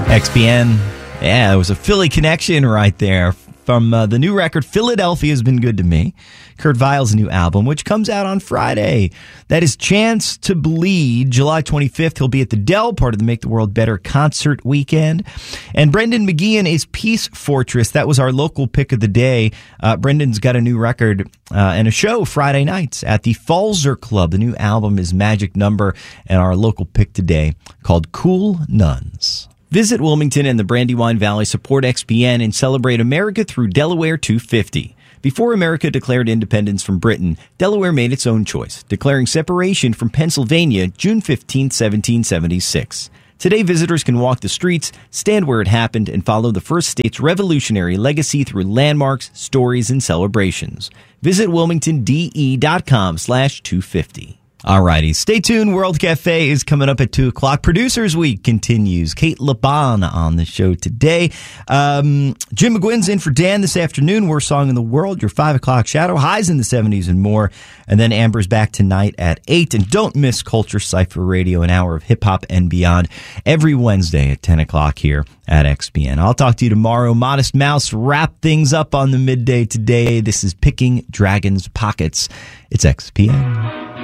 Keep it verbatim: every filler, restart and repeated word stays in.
X P N. Yeah, it was a Philly connection right there. From uh, the new record, Philadelphia Has Been Good to Me. Kurt Weill's new album, which comes out on Friday. That is Chance to Bleed. July twenty-fifth, he'll be at the Dell, part of the Make the World Better concert weekend. And Brendan McGeehan is Peace Fortress. That was our local pick of the day. Uh, Brendan's got a new record uh, and a show Friday nights at the Falzer Club. The new album is Magic Number, and our local pick today called Cool Nuns. Visit Wilmington and the Brandywine Valley, support X P N, and celebrate America through Delaware two fifty. Before America declared independence from Britain, Delaware made its own choice, declaring separation from Pennsylvania June fifteenth, seventeen seventy-six. Today, visitors can walk the streets, stand where it happened, and follow the first state's revolutionary legacy through landmarks, stories, and celebrations. Visit wilmingtondE.com slash 250. Alrighty, stay tuned. World Cafe is coming up at two o'clock. Producers Week continues. Kate LeBon on the show today. Um, Jim McGuinn's in for Dan this afternoon. Worst Song in the World, your five o'clock shadow. Highs in the seventies and more. And then Amber's back tonight at eight. And don't miss Culture Cypher Radio, an hour of hip-hop and beyond, every Wednesday at ten o'clock here at X P N. I'll talk to you tomorrow. Modest Mouse wrap things up on the midday today. This is Picking Dragons' Pockets. It's X P N.